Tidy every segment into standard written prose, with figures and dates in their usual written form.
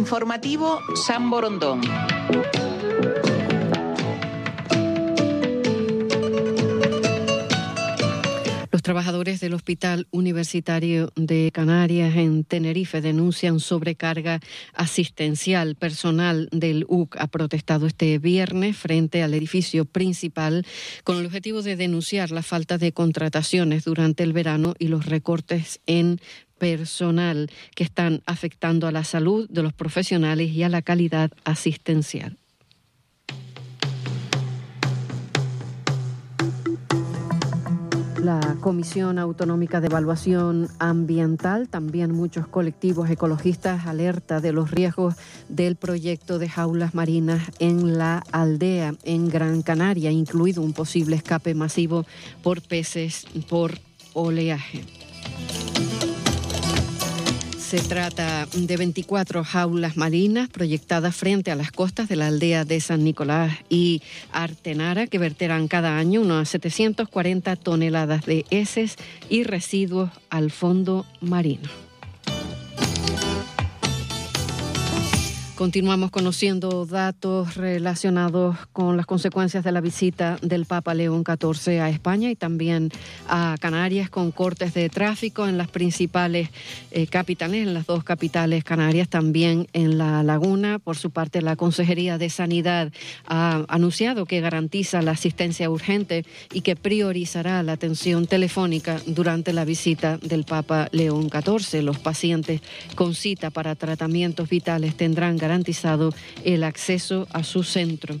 Informativo San Borondón. Los trabajadores del Hospital Universitario de Canarias en Tenerife denuncian sobrecarga asistencial. Personal del UC ha protestado este viernes frente al edificio principal con el objetivo de denunciar la falta de contrataciones durante el verano y los recortes en personal que están afectando a la salud de los profesionales y a la calidad asistencial. La Comisión Autonómica de Evaluación Ambiental, también muchos colectivos ecologistas alerta de los riesgos del proyecto de jaulas marinas en la aldea en Gran Canaria, incluido un posible escape masivo por peces por oleaje. Se trata de 24 jaulas marinas proyectadas frente a las costas de la aldea de San Nicolás y Artenara, que verterán cada año unas 740 toneladas de heces y residuos al fondo marino. Continuamos conociendo datos relacionados con las consecuencias de la visita del Papa León XIV a España y también a Canarias, con cortes de tráfico en las principales capitales, en las dos capitales canarias, también en La Laguna. Por su parte, la Consejería de Sanidad ha anunciado que garantiza la asistencia urgente y que priorizará la atención telefónica durante la visita del Papa León XIV. Los pacientes con cita para tratamientos vitales tendrán garantizado el acceso a su centro.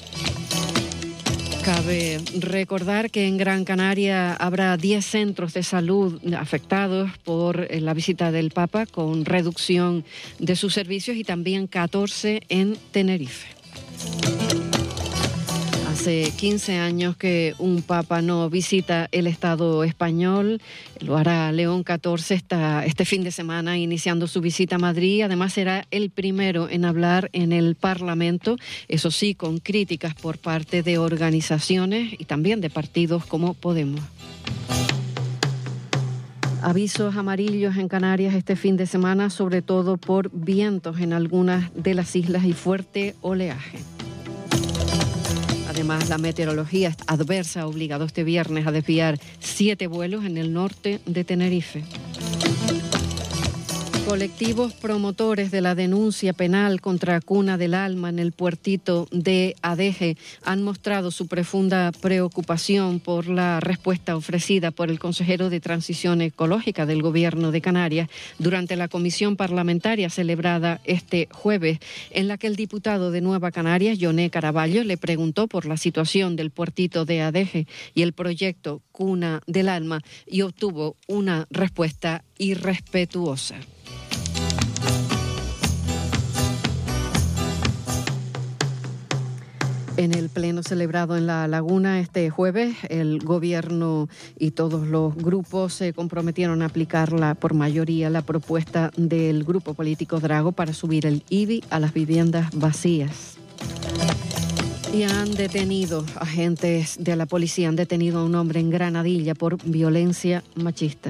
Cabe recordar que en Gran Canaria habrá 10 centros de salud afectados por la visita del Papa, con reducción de sus servicios, y también 14 en Tenerife. Hace 15 años que un papa no visita el Estado español. Lo hará León XIV este fin de semana, iniciando su visita a Madrid. Además, será el primero en hablar en el Parlamento, eso sí, con críticas por parte de organizaciones y también de partidos como Podemos. Avisos amarillos en Canarias este fin de semana, sobre todo por vientos en algunas de las islas y fuerte oleaje. Además, la meteorología adversa ha obligado este viernes a desviar 7 vuelos en el norte de Tenerife. Colectivos promotores de la denuncia penal contra Cuna del Alma en el puertito de Adeje han mostrado su profunda preocupación por la respuesta ofrecida por el consejero de Transición Ecológica del Gobierno de Canarias durante la comisión parlamentaria celebrada este jueves, en la que el diputado de Nueva Canarias, Yoné Caraballo, le preguntó por la situación del puertito de Adeje y el proyecto Cuna del Alma, y obtuvo una respuesta irrespetuosa. En el pleno celebrado en La Laguna este jueves, el Gobierno y todos los grupos se comprometieron a aplicar por mayoría la propuesta del grupo político Drago para subir el IBI a las viviendas vacías. Y agentes de la policía han detenido a un hombre en Granadilla por violencia machista.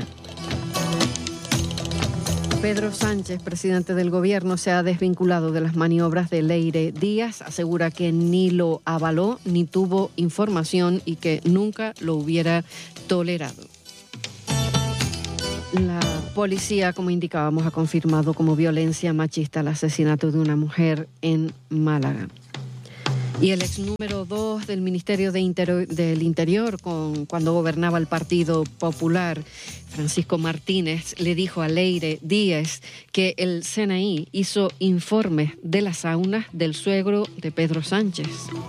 Pedro Sánchez, presidente del Gobierno, se ha desvinculado de las maniobras de Leire Díaz. Asegura que ni lo avaló ni tuvo información y que nunca lo hubiera tolerado. La policía, como indicábamos, ha confirmado como violencia machista el asesinato de una mujer en Málaga. Y el ex número 2 del Ministerio del Interior, cuando gobernaba el Partido Popular, Francisco Martínez, le dijo a Leire Díaz que el CNI hizo informes de las saunas del suegro de Pedro Sánchez.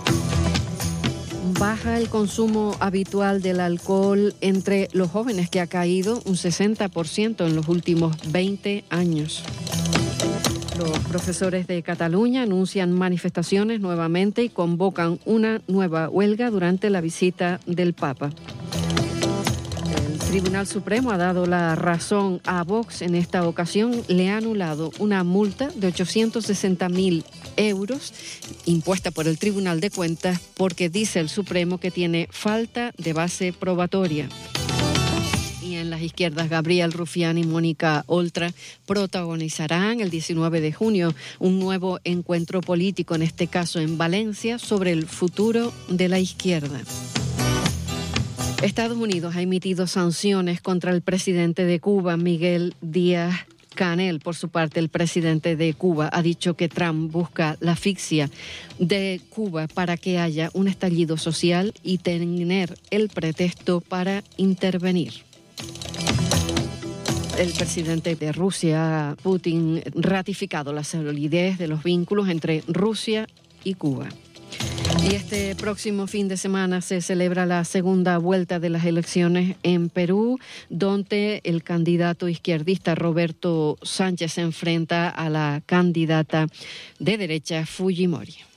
Baja el consumo habitual del alcohol entre los jóvenes, que ha caído un 60% en los últimos 20 años. Los profesores de Cataluña anuncian manifestaciones nuevamente y convocan una nueva huelga durante la visita del Papa. El Tribunal Supremo ha dado la razón a Vox en esta ocasión. Le ha anulado una multa de 860.000 euros impuesta por el Tribunal de Cuentas porque dice el Supremo que tiene falta de base probatoria. Y en las izquierdas Gabriel Rufián y Mónica Oltra protagonizarán el 19 de junio un nuevo encuentro político, en este caso en Valencia, sobre el futuro de la izquierda. Estados Unidos ha emitido sanciones contra el presidente de Cuba, Miguel Díaz-Canel. Por su parte, el presidente de Cuba ha dicho que Trump busca la asfixia de Cuba para que haya un estallido social y tener el pretexto para intervenir. El presidente de Rusia, Putin, ha ratificado la solidez de los vínculos entre Rusia y Cuba. Y este próximo fin de semana se celebra la segunda vuelta de las elecciones en Perú, donde el candidato izquierdista Roberto Sánchez se enfrenta a la candidata de derecha Fujimori.